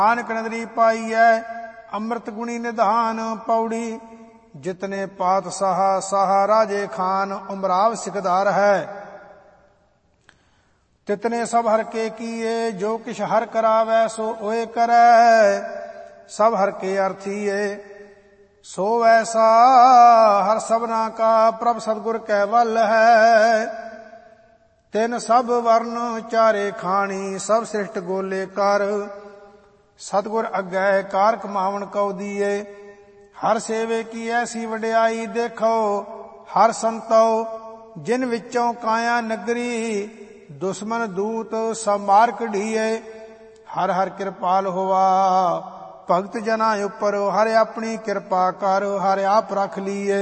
नानक नगरी पाईऐ अमृत गुणी निधान। पौड़ी जितने पातशाह साहा राजे खान, उमराव सिकदार है तितने सब हर के किए। जो किछ हर करावै सो ओए करै, सब हर के अर्थिए सो वैसा। हर सबना का प्रभ सतगुर कै वल है। तिन सब वर्ण चारे खानी, सब सृष्ट गोले कर। सतगुर अग्गै कार कमावन कौ दिए। हर सेवे की ऐसी वड्याई, देखो हर संतो जिन विचों काया नगरी। दुश्मन दूत सब मार कढीए, हर हर कृपाल होवा भगत जना उपर। हर अपनी कृपा कर, हर आप रख लीए।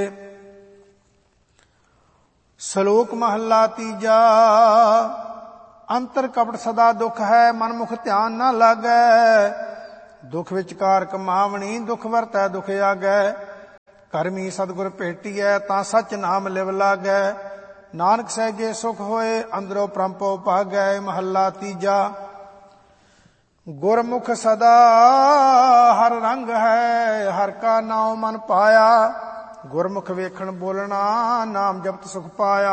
श्लोक महला तीजा। अंतर कपट सदा दुख है, मनमुख ध्यान न लागै। दुख विचकार कमावनी, दुख वरतै दुख आगै। करमी सतगुर भेटिऐ तां सच नाम लिव लागै। नानक सहजे सुख होए, अंदरों परमपो भागै। महला तीजा। गुरमुख सदा हर रंग है, हर का नाम मन पाया। गुरमुख वेखण बोलना, नाम जपत सुख पाया।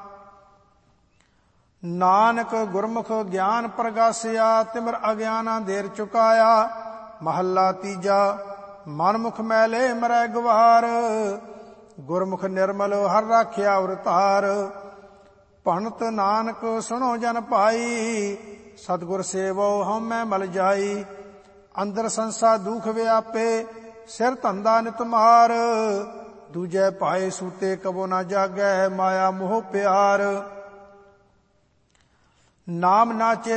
नानक गुरमुख ज्ञान प्रगासिया, तिमर अज्ञाना देर चुकाया। महला तीजा। मनमुख मैले मरै गवार, गुरमुख निर्मल हर राखिया अवतार। भणत नानक सुनो जन पाई, सतगुर सेवो हमै मल जाई। अंदर संसा दुख व्यापे, सिर धंधा नित मार। दूजे पाए सूते कबो न जागै, माया मोह प्यार। नाम नाचे